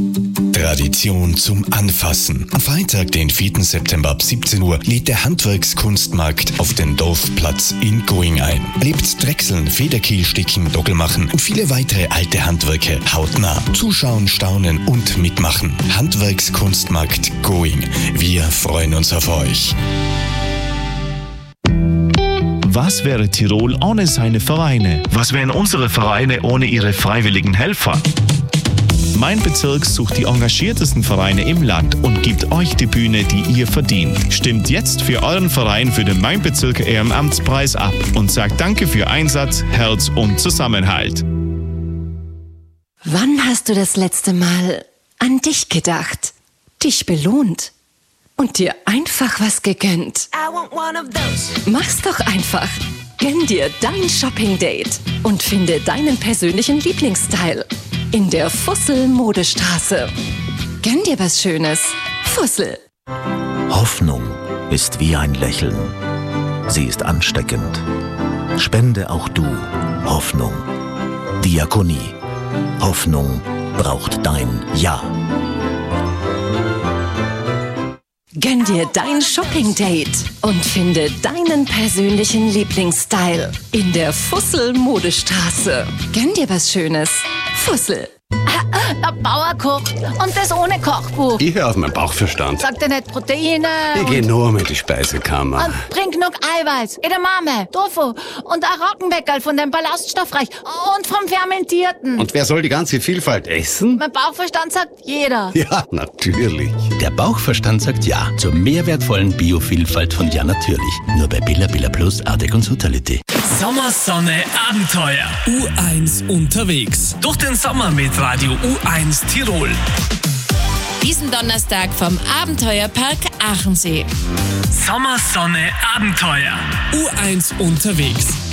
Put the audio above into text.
Tradition zum Anfassen. Am Freitag, den 4. September ab 17 Uhr, lädt der Handwerkskunstmarkt auf den Dorfplatz in Going ein. Erlebt Drechseln, Federkielsticken, Doggelmachen und viele weitere alte Handwerke hautnah. Zuschauen, staunen und mitmachen. Handwerkskunstmarkt Going. Wir freuen uns auf euch. Was wäre Tirol ohne seine Vereine? Was wären unsere Vereine ohne ihre freiwilligen Helfer? Mein Bezirk sucht die engagiertesten Vereine im Land und gibt euch die Bühne, die ihr verdient. Stimmt jetzt für euren Verein für den Mein Bezirk Ehrenamtspreis ab und sagt Danke für Einsatz, Herz und Zusammenhalt. Wann hast du das letzte Mal an dich gedacht, dich belohnt und dir einfach was gegönnt? Mach's doch einfach. Gönn dir dein Shopping-Date und finde deinen persönlichen Lieblingsstyle in der Fussel Modestraße. Gönn dir was Schönes. Fussel. Hoffnung ist wie ein Lächeln. Sie ist ansteckend. Spende auch du Hoffnung. Diakonie. Hoffnung braucht dein Ja. Gönn dir dein Shopping-Date und finde deinen persönlichen Lieblingsstyle in der Fussel Modestraße. Gönn dir was Schönes. Fussel. Der Bauer kocht und das ohne Kochbuch. Ich höre auf meinen Bauchverstand. Sagt er nicht Proteine? Ich gehe nur mit die Speisekammer. Und trink genug Eiweiß, Edamame, Tofu und ein Roggenbäckerl von dem Ballaststoffreich und vom Fermentierten. Und wer soll die ganze Vielfalt essen? Mein Bauchverstand sagt jeder. Ja, natürlich. Der Bauchverstand sagt Ja zur mehrwertvollen Biovielfalt von Ja natürlich. Nur bei Billa Billa Plus, Ardec und Sutality. Sommersonne Abenteuer. U1 unterwegs. Durch den Sommer mit Radio U1 Tirol. Diesen Donnerstag vom Abenteuerpark Aachensee. Sommersonne Abenteuer. U1 unterwegs.